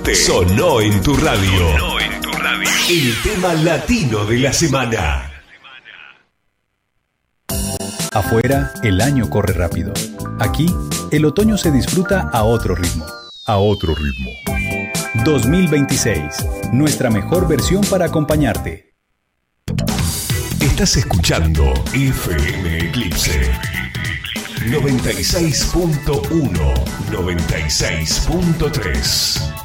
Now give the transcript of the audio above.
deporte sonó en tu radio. El tema latino de la semana. Afuera, el año corre rápido. Aquí, el otoño se disfruta a otro ritmo. 2026, nuestra mejor versión para acompañarte. Estás escuchando FM Eclipse 96.1, 96.3.